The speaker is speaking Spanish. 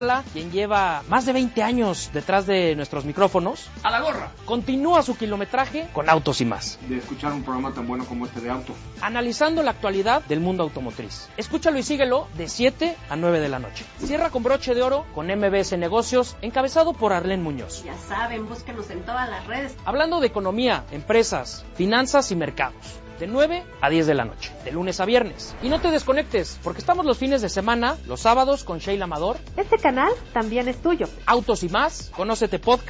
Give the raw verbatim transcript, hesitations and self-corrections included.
quien lleva más de veinte años detrás de nuestros micrófonos, a la gorra, continúa su kilometraje con Autos y Más. De escuchar un programa tan bueno como este de auto. Analizando la actualidad del mundo automotriz. Escúchalo y síguelo de siete a nueve de la noche. Cierra con broche de oro con M B S Negocios, encabezado por Arlén Muñoz. Ya saben, búsquenos en todas las redes. Hablando de economía, empresas, finanzas y mercados. De nueve a diez de la noche, de lunes a viernes. Y no te desconectes, porque estamos los fines de semana, los sábados con Sheila Amador. Este canal también es tuyo. Autos y Más, Conócete Podcast.